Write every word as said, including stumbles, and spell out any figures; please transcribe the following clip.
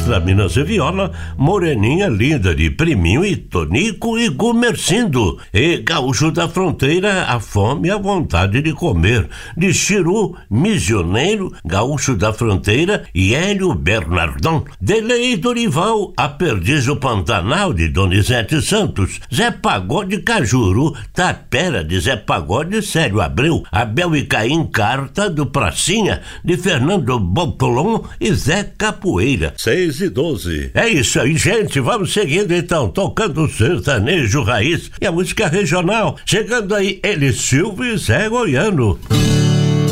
Orquestra Minas e Viola, Moreninha Linda de Priminho e Tonico e Gumercindo. E Gaúcho da Fronteira, A Fome e a Vontade de Comer, de Chiru, Misioneiro, Gaúcho da Fronteira e Hélio Bernardão. Delei Dorival, A Perdiz do Pantanal de Donizete Santos, Zé Pagode Cajuru, Tapera de Zé Pagode Célio Abreu, Abel e Caim Carta do Pracinha, de Fernando Bopolon e Zé Capoeira. seis e doze. É isso aí, gente, vamos seguindo então, tocando sertanejo raiz e a música regional. Chegando aí, ele Silvio e Zé Goiano.